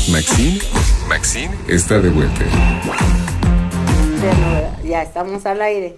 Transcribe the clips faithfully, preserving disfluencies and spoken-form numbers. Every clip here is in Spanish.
Maxine, Maxine está de vuelta. Ya estamos al aire.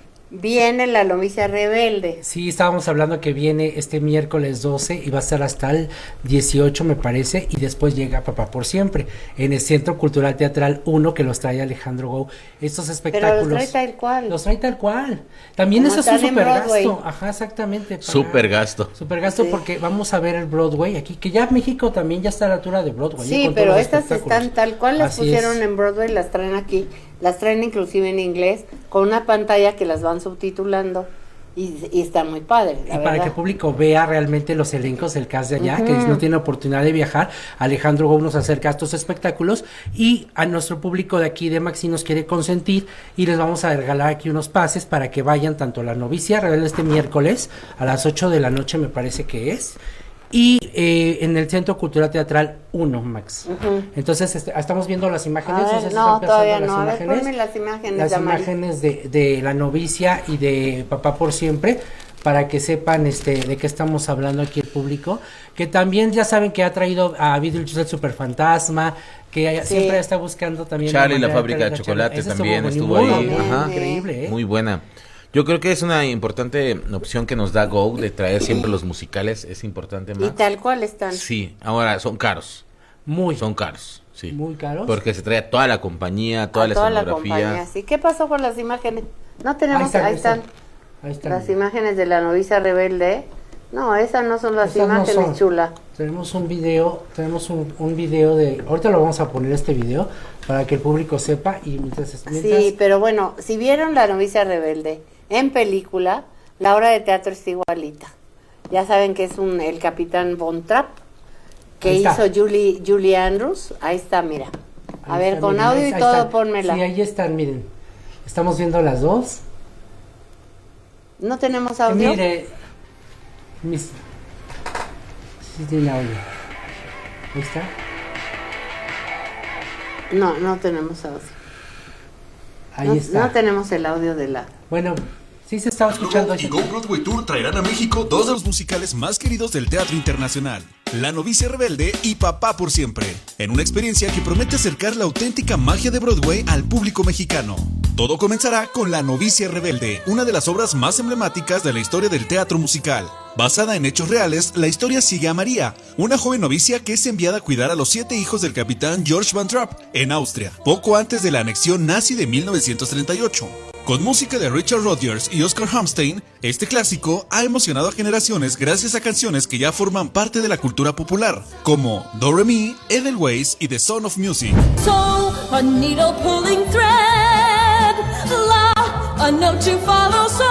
Viene La novicia rebelde. Sí, estábamos hablando que viene este miércoles doce y va a estar hasta el dieciocho, me parece, y después llega Papá por Siempre en el Centro Cultural Teatral uno, que los trae Alejandro Gou. Estos espectáculos. Pero los trae tal cual. Los trae tal cual. También eso es un super gasto. Ajá, exactamente. Para... Super gasto. Super gasto, sí. Porque vamos a ver el Broadway aquí, que ya México también ya está a la altura de Broadway. Sí, ¿eh? pero estas están tal cual, las Así pusieron es. en Broadway, las traen aquí. Las traen inclusive en inglés, con una pantalla que las van subtitulando y, y está muy padre, la y verdad. Para que el público vea realmente los elencos del cast de allá, uh-huh. que no tiene oportunidad de viajar, Alejandro Gou nos acerca a estos espectáculos y a nuestro público de aquí de Maxi nos quiere consentir y les vamos a regalar aquí unos pases para que vayan tanto a La novicia rebelde este miércoles a las ocho de la noche, me parece que es, y eh, en el Centro Cultural Teatral uno, Max. Uh-huh. Entonces est- estamos viendo las imágenes. A ver, no, sé si no todavía las no. imágenes, A ver, ponme las imágenes. las de imágenes de, de La novicia y de Papá por Siempre, para que sepan este de qué estamos hablando aquí el público, que también ya saben que ha traído a Beetlejuice el Superfantasma, que sí. siempre está buscando también. Charlie la fábrica de, de chocolate también estuvo, estuvo ahí. Bien, Ajá. Increíble, ¿eh? Muy buena. Yo creo que es una importante opción que nos da Gou de traer siempre los musicales, es importante más. Y tal cual están. Sí, ahora son caros. Muy. Son caros, sí. Muy caros. Porque se trae a toda la compañía, toda a la toda escenografía. La compañía, sí. ¿Qué pasó con las imágenes? No tenemos, ahí están. Ahí están. Ahí están. Las imágenes de La novicia rebelde. No, esas no son las esas imágenes, no son. Chula. Tenemos un video, tenemos un, un video de, ahorita lo vamos a poner este video para que el público sepa y mientras, mientras... Sí, pero bueno, si vieron La novicia rebelde en película, la obra de teatro es igualita. Ya saben que es un el capitán Von Trapp que hizo Julie Julie Andrews. Ahí está, mira. A ahí ver, está, con miren, audio ahí, y ahí todo, están. Pónmela. Sí, ahí están, miren. Estamos viendo las dos. ¿No tenemos audio? Mire, mis... sí tiene audio. Ahí está. No, no tenemos audio. Ahí no, está. No tenemos el audio de la... Bueno, sí se estaba escuchando. Y Go Broadway Tour traerán a México dos de los musicales más queridos del teatro internacional, La novicia rebelde y Papá por Siempre, en una experiencia que promete acercar la auténtica magia de Broadway al público mexicano. Todo comenzará con La novicia rebelde, una de las obras más emblemáticas de la historia del teatro musical. Basada en hechos reales, la historia sigue a María, una joven novicia que es enviada a cuidar a los siete hijos del capitán George Von Trapp en Austria, poco antes de la anexión nazi de mil novecientos treinta y ocho. Con música de Richard Rodgers y Oscar Hammerstein, este clásico ha emocionado a generaciones gracias a canciones que ya forman parte de la cultura popular, como Do Re Mi, Edelweiss y The Sound of Music. So, a needle pulling thread, la, a note to follow, so.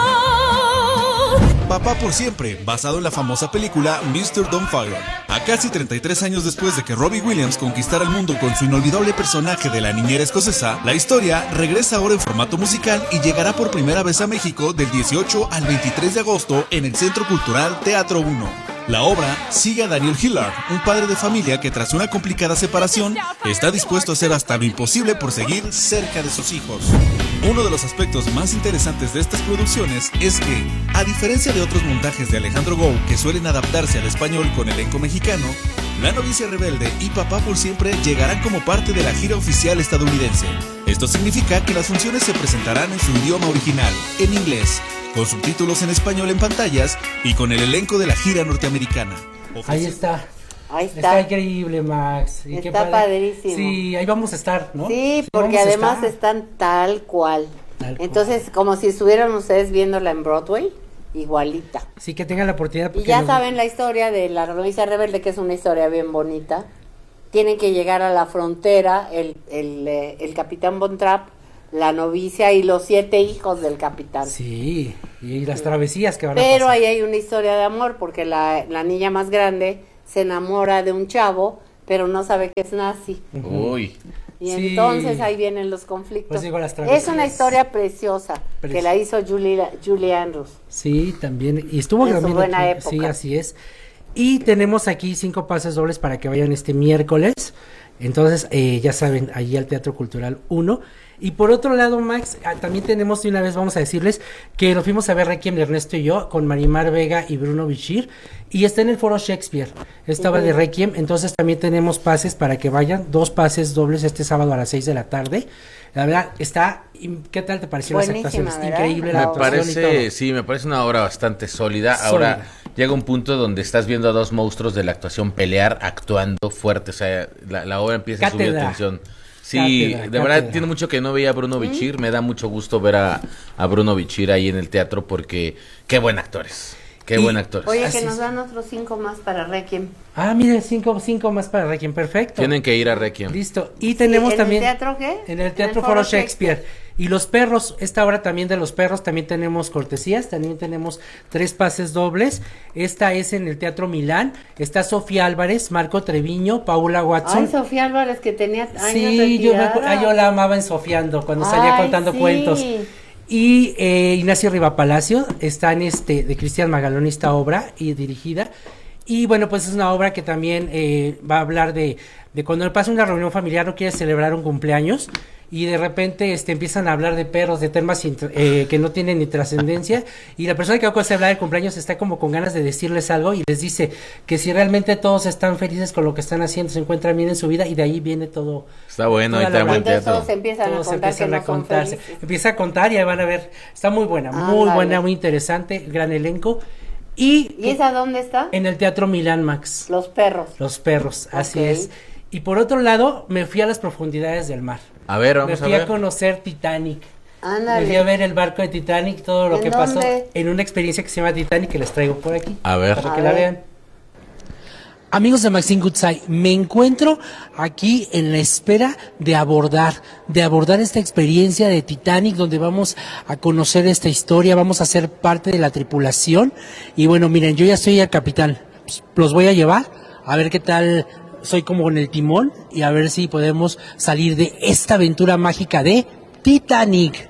Papá por Siempre, basado en la famosa película mister Doubtfire. A casi treinta y tres años después de que Robbie Williams conquistara el mundo con su inolvidable personaje de la niñera escocesa, la historia regresa ahora en formato musical y llegará por primera vez a México del dieciocho al veintitrés de agosto en el Centro Cultural Teatro uno. La obra sigue a Daniel Hillard, un padre de familia que tras una complicada separación está dispuesto a hacer hasta lo imposible por seguir cerca de sus hijos. Uno de los aspectos más interesantes de estas producciones es que, a diferencia de otros montajes de Alejandro Gou que suelen adaptarse al español con elenco mexicano, La novicia rebelde y Papá por Siempre llegarán como parte de la gira oficial estadounidense. Esto significa que las funciones se presentarán en su idioma original, en inglés, con subtítulos en español en pantallas y con el elenco de la gira norteamericana. Ofrece... Ahí está. Ahí está. Está increíble, Max. Y está padrísimo. Sí, ahí vamos a estar, ¿no? Sí, sí porque además están tal cual. Tal Entonces, cual. Como si estuvieran ustedes viéndola en Broadway, igualita. Sí, que tengan la oportunidad. Y ya nos... saben la historia de La novicia rebelde, que es una historia bien bonita. Tienen que llegar a la frontera el, el, el, el capitán Von Trapp, la novicia y los siete hijos del capitán. Sí, y las travesías que van Pero a pasar. Pero ahí hay una historia de amor, porque la, la niña más grande se enamora de un chavo, pero no sabe que es nazi. Uy. Y sí. Entonces ahí vienen los conflictos. Pues digo, las es una historia preciosa, Preci- que la hizo Julie, Julie Andrews. Sí, también. Y estuvo en también su buena aquí. época. Sí, así es. Y tenemos aquí cinco pases dobles para que vayan este miércoles. Entonces, eh, ya saben, allí al Teatro Cultural uno. Y por otro lado, Max, ah, también tenemos de una vez, vamos a decirles, que lo fuimos a ver Requiem, Ernesto y yo, con Marimar Vega y Bruno Bichir, y está en el Foro Shakespeare, esta obra de Requiem, entonces también tenemos pases para que vayan, dos pases dobles este sábado a las seis de la tarde. La verdad, está, ¿qué tal te pareció las actuaciones? ¿verdad? Increíble la Me actuación y parece, todo. sí, me parece una obra bastante sólida. Ahora Sólida. llega un punto donde estás viendo a dos monstruos de la actuación pelear, actuando fuerte, o sea, la, la obra empieza a subir Cátedra. tensión. Sí, Cátedra, de verdad cátedra. tiene mucho que no veía a Bruno Bichir, me da mucho gusto ver a, a Bruno Bichir ahí en el teatro porque qué buen actor es, qué Y- buen actor es. Oye, Así que nos es. dan otros cinco más para Requiem. Ah, miren, cinco, cinco más para Requiem, perfecto. Tienen que ir a Requiem. Listo. Y tenemos ¿En también... el teatro qué? En el Teatro Foro Shakespeare. Y los perros, esta hora también de los perros, también tenemos cortesías, también tenemos tres pases dobles. Esta es en el Teatro Milán. Está Sofía Álvarez, Marco Treviño, Paula Watson. Ay, Sofía Álvarez, que tenía años Sí, yo, me acu- retirada. ah, yo la amaba en Sofiando, cuando salía Ay, contando sí. cuentos. Y eh, Ignacio Rivapalacio está en este, de Cristian Magalón, esta obra y dirigida. Y bueno, pues es una obra que también eh, va a hablar de, de cuando pasa una reunión familiar, no quiere celebrar un cumpleaños y de repente este empiezan a hablar de perros, de temas intra- eh, que no tienen ni trascendencia, y la persona que va a hablar del cumpleaños está como con ganas de decirles algo y les dice que si realmente todos están felices con lo que están haciendo, se encuentran bien en su vida, y de ahí viene todo. Está bueno, ahí toda la está buen Entonces teatro. todos empiezan Todos a contar empiezan que a no son contarse. felices. Empieza a contar y ahí van a ver. Está muy buena, muy Ándale. buena, muy interesante, gran elenco. Y, ¿Y esa dónde está? en el Teatro Milán, Max. Los perros. Los perros, así Ok. es. Y por otro lado, me fui a las profundidades del mar. A ver, Me vamos a fui a, ver. conocer Titanic. Ándale. Me fui a ver el barco de Titanic, todo lo ¿En que pasó dónde? en una experiencia que se llama Titanic, que les traigo por aquí. A ver. Para A que la ver. vean. Amigos de Maxine Goodside, me encuentro aquí en la espera de abordar, de abordar esta experiencia de Titanic, donde vamos a conocer esta historia, vamos a ser parte de la tripulación. Y bueno, miren, yo ya soy el capitán, pues, los voy a llevar, a ver qué tal, soy como en el timón, y a ver si podemos salir de esta aventura mágica de Titanic.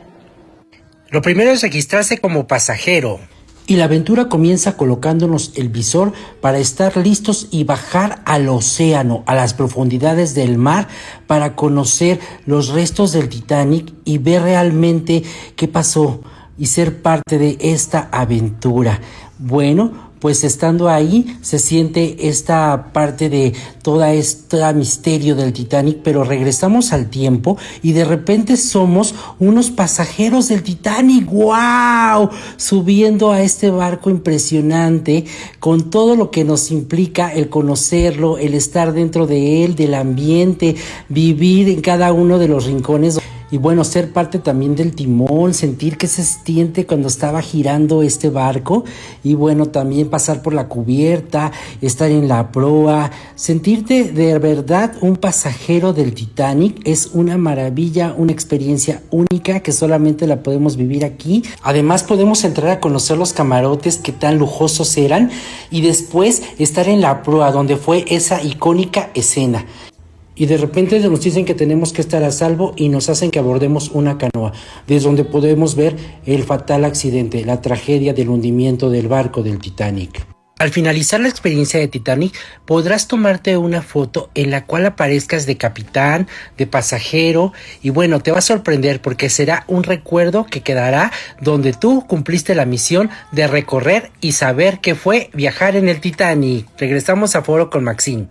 Lo primero es registrarse como pasajero. Y la aventura comienza colocándonos el visor para estar listos y bajar al océano, a las profundidades del mar, para conocer los restos del Titanic y ver realmente qué pasó y ser parte de esta aventura. Bueno, pues estando ahí se siente esta parte de toda esta misterio del Titanic, pero regresamos al tiempo y de repente somos unos pasajeros del Titanic. ¡Wow! Subiendo a este barco impresionante con todo lo que nos implica el conocerlo, el estar dentro de él, del ambiente, vivir en cada uno de los rincones. Y bueno, ser parte también del timón, sentir que se siente cuando estaba girando este barco, y bueno, también pasar por la cubierta, estar en la proa, sentirte de verdad un pasajero del Titanic es una maravilla, una experiencia única que solamente la podemos vivir aquí. Además podemos entrar a conocer los camarotes que tan lujosos eran y después estar en la proa donde fue esa icónica escena. Y de repente nos dicen que tenemos que estar a salvo y nos hacen que abordemos una canoa, desde donde podemos ver el fatal accidente, la tragedia del hundimiento del barco del Titanic. Al finalizar la experiencia de Titanic, podrás tomarte una foto en la cual aparezcas de capitán, de pasajero, y bueno, te va a sorprender porque será un recuerdo que quedará donde tú cumpliste la misión de recorrer y saber qué fue viajar en el Titanic. Regresamos a Foro con Maxine.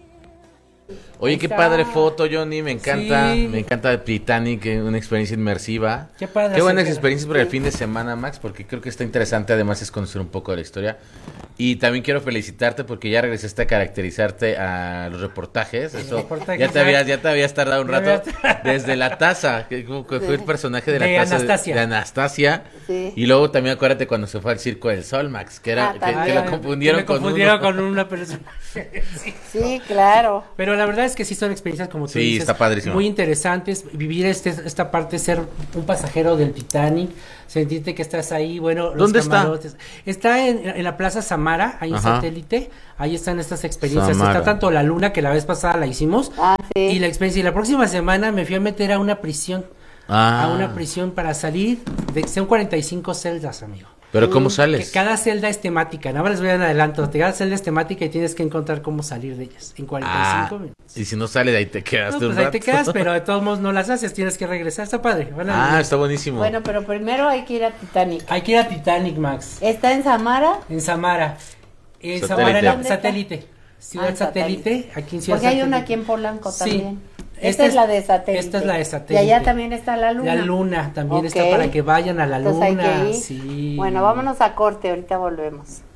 Oye, qué padre foto, Johnny, me encanta, Sí. me encanta Titanic, eh, una experiencia inmersiva. Qué padre Qué buenas hacer- experiencias para el fin de semana, Max, porque creo que está interesante, además es conocer un poco de la historia. Y también quiero felicitarte porque ya regresaste a caracterizarte a los reportajes, eso, reportajes, ya te habías, ya te habías tardado un Ya rato, había- desde la taza, que, que fue el personaje de la De taza de- Anastasia. de Anastasia, Sí. y luego también acuérdate cuando se fue al Circo del Sol, Max, que era, Ah, que- que, también. lo confundieron, me con, confundieron uno. con una persona. Sí. Sí, claro. Pero la verdad es que sí son experiencias, como tú Sí, dices, está padrísimo. muy interesantes. Vivir este, esta parte, ser un pasajero del Titanic, sentirte que estás ahí, bueno, los ¿Dónde está? camarotes. Está en, en la Plaza Samara, ahí en Ajá. Satélite. Ahí están estas experiencias. Samara. Está tanto la luna, que la vez pasada la hicimos, Ah, sí. y la experiencia. Y la próxima semana me fui a meter a una prisión. Ah. A una prisión para salir. De, son cuarenta y cinco celdas, amigo. Pero ¿cómo Que sales? cada celda es temática, nada más les voy a dar adelanto, cada celda es temática y tienes que encontrar cómo salir de ellas en cuarenta y cinco Ah, minutos. y si no sale de ahí te quedas No, tú un pues ahí te rato. quedas, pero de todos modos no las haces, tienes que regresar, está padre. Van a Ah, está buenísimo. Bueno, pero primero hay que ir a Titanic. Hay que ir a Titanic, Max, Está en Samara. en Samara. En Satélite. Samara, en la- ¿Dónde está? satélite. Ciudad Ah, satélite, aquí en Ciudad Porque hay una Satélite. aquí en Polanco Sí. también. Esta Esta, es es- la de satélite. esta es la de satélite. Y allá también está la luna. La luna también está Ok. para que vayan a la Entonces hay luna. que ir. Sí. Bueno, vámonos a corte, ahorita volvemos.